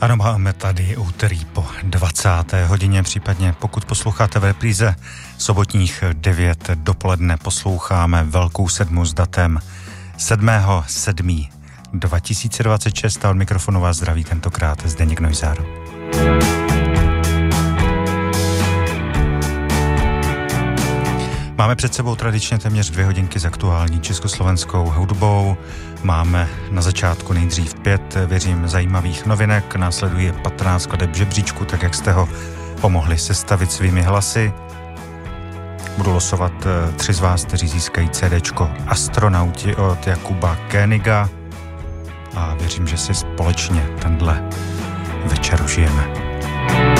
Ano, máme tady úterý po 20. hodině, případně pokud posloucháte v repríze sobotních 9 dopoledne, posloucháme Velkou sedmu s datem 7.7.2026 a od mikrofonu vás zdraví tentokrát Zdeněk Neusář. Máme před sebou tradičně téměř 2 hodinky s aktuální československou hudbou. Máme na začátku nejdřív 5, věřím, zajímavých novinek. Následuje 15 skladeb žebříčku, tak jak jste ho pomohli sestavit svými hlasy. Budu losovat 3 z vás, kteří získají CDčko Astronauti od Jakuba Koeniga. A věřím, že si společně tenhle večer užijeme.